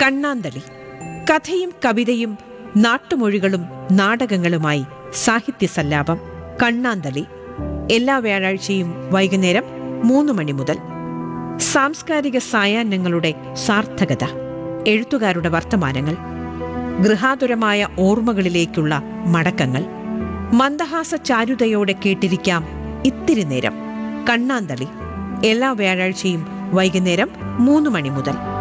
കണ്ണാന്തളി. കഥയും കവിതയും നാട്ടുമൊഴികളും നാടകങ്ങളുമായി സാഹിത്യസല്ലാപം കണ്ണാന്തളി. എല്ലാ വ്യാഴാഴ്ചയും വൈകുന്നേരം 3 മണി മുതൽ. സാംസ്കാരിക സായാഹ്നങ്ങളുടെ സാർത്ഥകത, എഴുത്തുകാരുടെ വർത്തമാനങ്ങൾ, ഗൃഹാതുരമായ ഓർമ്മകളിലേക്കുള്ള മടക്കങ്ങൾ. മന്ദഹാസ ചാരുതയോടെ കേട്ടിരിക്കാം ഇത്തിരി നേരം. കണ്ണാന്തളി എല്ലാ വ്യാഴാഴ്ചയും വൈകുന്നേരം 3 മണി മുതൽ.